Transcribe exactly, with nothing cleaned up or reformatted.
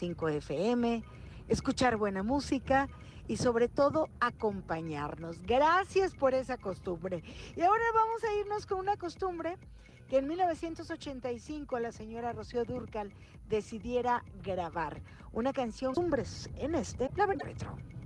cinco F M, escuchar buena música y sobre todo acompañarnos. Gracias por esa costumbre. Y ahora vamos a irnos con una costumbre que en mil novecientos ochenta y cinco la señora Rocío Dúrcal decidiera grabar. Una canción, costumbres en este La Retro.